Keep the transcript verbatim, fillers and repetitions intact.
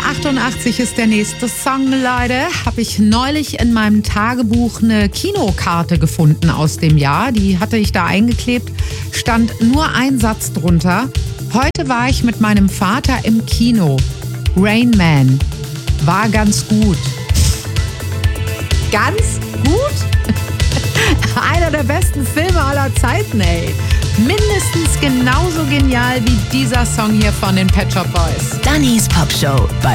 neunzehnhundertachtundachtzig ist der nächste Song, Leute. Habe ich neulich in meinem Tagebuch eine Kinokarte gefunden aus dem Jahr. Die hatte ich da eingeklebt, stand nur ein Satz drunter. Heute war ich mit meinem Vater im Kino. Rain Man. War ganz gut. Ganz gut? Einer der besten Filme aller Zeiten, ey. Mindestens genauso genial wie dieser Song hier von den Pet Shop Boys. Dannys Pop Show bei